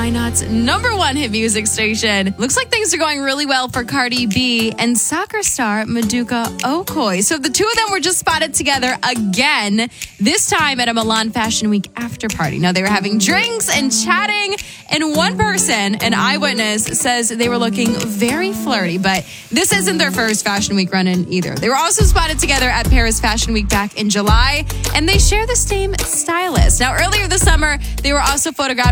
Why Not's #1 hit music station. Looks like things are going really well for Cardi B and soccer star Maduka Okoye. So the two of them were just spotted together again, this time at a Milan Fashion Week after party. Now, they were having drinks and chatting, and one person, an eyewitness, says they were looking very flirty, but this isn't their first Fashion Week run-in either. They were also spotted together at Paris Fashion Week back in July, and they share the same stylist. Now, earlier this summer, they were also photographed